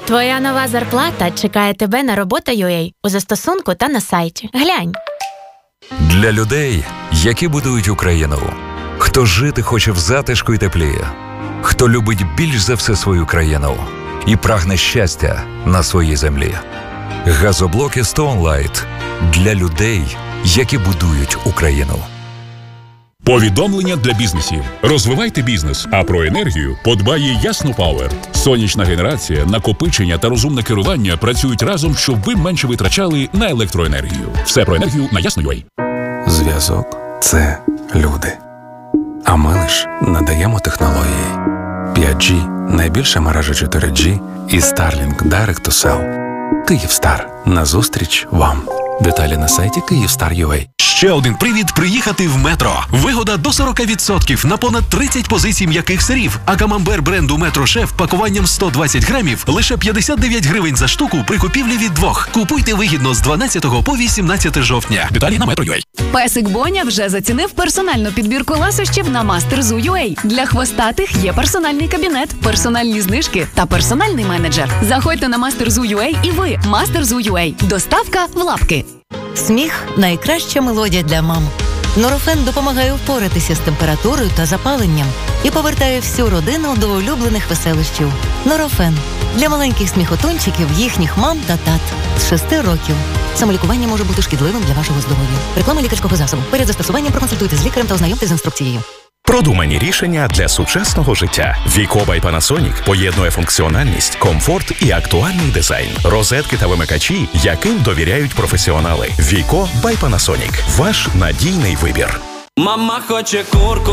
Твоя нова зарплата чекає тебе на робота.ua у застосунку та на сайті. Глянь. Для людей, які будують Україну. Хто жити хоче в затишку і теплі. Хто любить більш за все свою країну і прагне щастя на своїй землі. Газоблоки Stone Light для людей, які будують Україну. Повідомлення для бізнесів. Розвивайте бізнес, а про енергію подбає Ясно Пауер. Сонячна генерація, накопичення та розумне керування працюють разом, щоб ви менше витрачали на електроенергію. Все про енергію на Ясно.ua. Зв'язок – це люди. А ми лиш надаємо технології. 5G – найбільша мережа 4G і Starlink Direct to Cell. Київстар. Назустріч вам. Деталі на сайті Kyivstar.ua. Ще один привід приїхати в Метро. Вигода до 40% на понад 30 позицій м'яких сирів. А камамбер бренду Метро Шеф пакуванням 120 грамів лише 59 гривень за штуку при купівлі від 2. Купуйте вигідно з 12 по 18 жовтня. Деталі на Metro.ua. Песик Боня вже зацінив персональну підбірку ласощів на Master.ua. Для хвостатих є персональний кабінет, персональні знижки та персональний менеджер. Заходьте на Master.ua і ви. Master.ua. Доставка в лапки. Сміх – найкраща мелодія для мам. Норофен допомагає впоратися з температурою та запаленням і повертає всю родину до улюблених веселощів. Норофен – для маленьких сміхотончиків, їхніх мам та тат з 6 років. Самолікування може бути шкідливим для вашого здоров'я. Реклама лікарського засобу. Перед застосуванням проконсультуйте з лікарем та ознайомтесь з інструкцією. Продумані рішення для сучасного життя. Віко by Panasonic поєднує функціональність, комфорт і актуальний дизайн. Розетки та вимикачі, яким довіряють професіонали. Віко by Panasonic. Ваш надійний вибір. Мама хоче курку,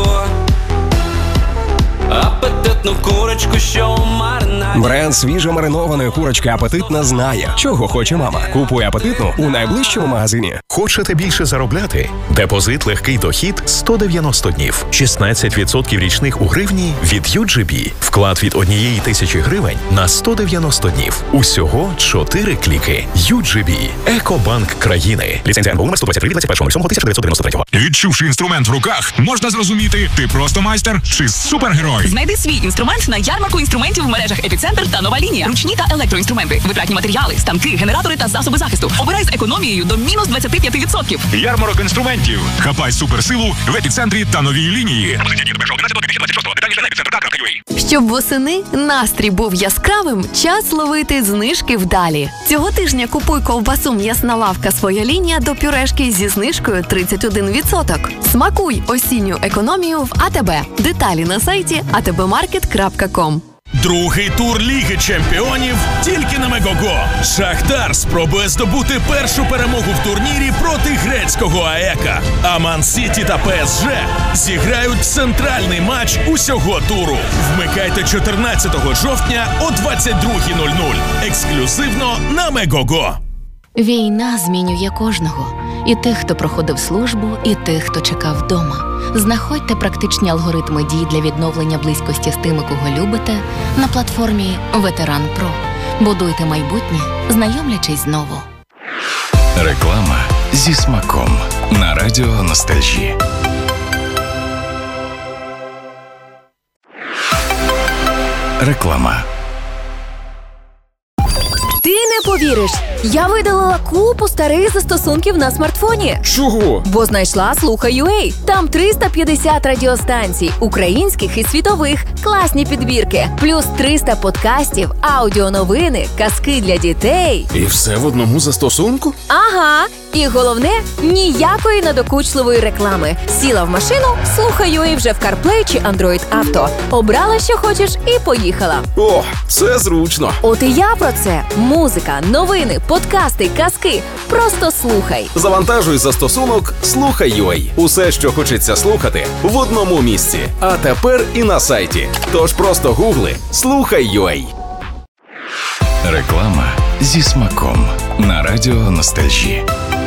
апетитну курочку, що у маринаді. Бренд свіжо маринованої курочки «Апетитна» знає, чого хоче мама. Купуй «Апетитну» у найближчому магазині. Хочете більше заробляти? Депозит «Легкий дохід» 190 днів. 16% річних у гривні від UGB. Вклад від 1000 гривень на 190 днів. Усього 4 кліки. UGB. Екобанк країни. Ліцензія НБУ номер 123 від 21.07.1993. Відчувши інструмент в руках, можна зрозуміти, ти просто майстер чи супергерой. Знайди свій інструмент на ярмарку інструментів в мережах «Епіцентр» та «Нова лінія». Ручні та електроінструменти, витратні матеріали, станки, генератори та засоби захисту. Обирай з економією до мінус 25%. Ярмарок інструментів. Хапай суперсилу в «Епіцентрі» та «Новій лінії». Щоб восени настрій був яскравим, час ловити знижки вдалі. Цього тижня купуй ковбасу «М'ясна лавка. Своя лінія» до пюрешки зі знижкою 31%. Смакуй осінню економію в АТБ. Деталі на сайті atbmarket.com. Другий тур Ліги Чемпіонів тільки на Мегого. Шахтар спробує здобути першу перемогу в турнірі проти грецького АЕКа. А Ман-Сіті та ПСЖ зіграють центральний матч усього туру. Вмикайте 14 жовтня о 22:00. Ексклюзивно на Мегого. Війна змінює кожного. І тих, хто проходив службу, і тих, хто чекав вдома. Знаходьте практичні алгоритми дій для відновлення близькості з тими, кого любите, на платформі Ветеран Про. Будуйте майбутнє, знайомлячись знову. Реклама зі смаком на радіо Ностальжі. Реклама. Ти не повіриш, я видалила купу старих застосунків на смартфоні. Чого? Бо знайшла Слухай.ua. Там 350 радіостанцій, українських і світових, класні підбірки, плюс 300 подкастів, аудіоновини, казки для дітей. І все в одному застосунку? Ага. І головне, ніякої надокучливої реклами. Сіла в машину, Слухай.ua вже в CarPlay чи Android Auto. Обрала, що хочеш, і поїхала. О, це зручно. От і я про це. Музика, новини, подкасти, казки. Просто слухай. Завантажуй застосунок Слухай.ua. Усе, що хочеться слухати, в одному місці. А тепер і на сайті. Тож просто гугли Слухай.ua. Реклама зі смаком на радіо Ностальжі.